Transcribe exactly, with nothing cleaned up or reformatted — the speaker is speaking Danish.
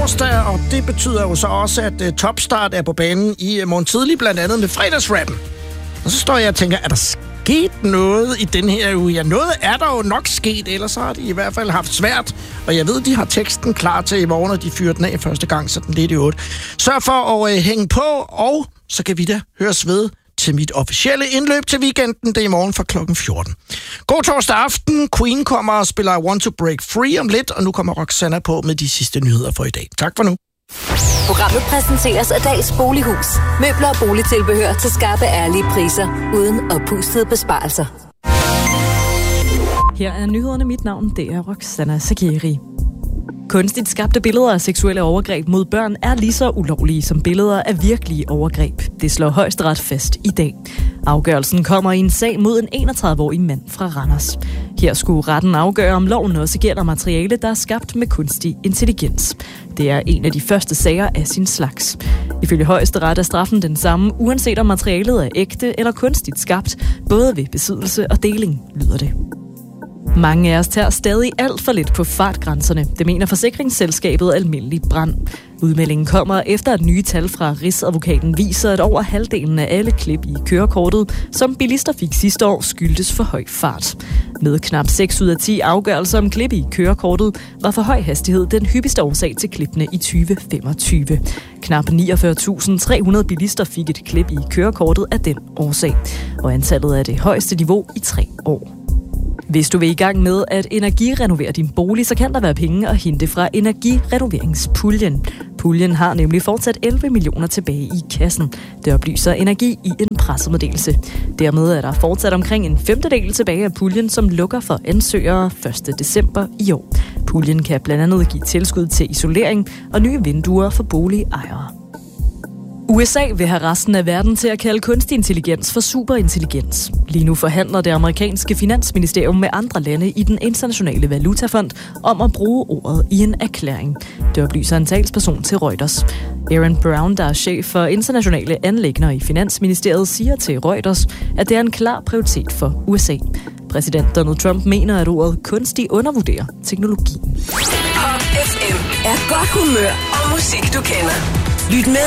torsdag, og det betyder jo så også, at uh, Topstart er på banen i uh, morgen tidlig, blandt andet med fredagsrappen. Og så står jeg og tænker, er der sket noget i den her uge? Ja, noget er der jo nok sket, ellers så har de i hvert fald haft svært. Og jeg ved, de har teksten klar til i morgen, og de fyrer den af første gang, så den lidt i otte. Sørg for at uh, hænge på, og så kan vi da høres ved til mit officielle indløb til weekenden. Det er i morgen fra klokken fjorten. God torsdag aften. Queen kommer og spiller I Want to Break Free om lidt, og nu kommer Roxanna på med de sidste nyheder for i dag. Tak for nu. Programmet præsenteres af Dals Bolighus. Møbler og boligtilbehør til skarpe, ærlige priser, uden oppustede besparelser. Her er nyhederne. Mit navn, det er Roxanna Sagiri. Kunstigt skabte billeder af seksuelle overgreb mod børn er lige så ulovlige som billeder af virkelige overgreb. Det slår Højesteret fast i dag. Afgørelsen kommer i en sag mod en enogtredive-årig mand fra Randers. Her skulle retten afgøre, om loven også gælder materiale, der er skabt med kunstig intelligens. Det er en af de første sager af sin slags. Ifølge Højesteret er straffen den samme, uanset om materialet er ægte eller kunstigt skabt, både ved besiddelse og deling, lyder det. Mange af os tager stadig alt for lidt på fartgrænserne. Det mener forsikringsselskabet Almindelig Brand. Udmeldingen kommer efter at nye tal fra Rigsadvokaten viser, at over halvdelen af alle klip i kørekortet, som bilister fik sidste år, skyldtes for høj fart. Med knap seks ud af ti afgørelser om klip i kørekortet, var for høj hastighed den hyppigste årsag til klippene i tyve femogtyve. Knap niogfyrre tusind tre hundrede bilister fik et klip i kørekortet af den årsag, og antallet er det højeste niveau i tre år. Hvis du vil i gang med at energirenovere din bolig, så kan der være penge at hente fra energirenoveringspuljen. Puljen har nemlig fortsat elleve millioner tilbage i kassen. Det oplyser Energi i en pressemeddelelse. Dermed er der fortsat omkring en femtedel tilbage af puljen, som lukker for ansøgere første december i år. Puljen kan blandt andet give tilskud til isolering og nye vinduer for boligejere. U S A vil have resten af verden til at kalde kunstig intelligens for superintelligens. Lige nu forhandler det amerikanske finansministerium med andre lande i den internationale valutafond om at bruge ordet i en erklæring. Det oplyser en talsperson til Reuters. Aaron Brown, der er chef for internationale anliggender i Finansministeriet, siger til Reuters, at det er en klar prioritet for U S A. Præsident Donald Trump mener, at ordet kunstig undervurderer teknologien. Pop F M er godt humør og musik, du kender. Lyt med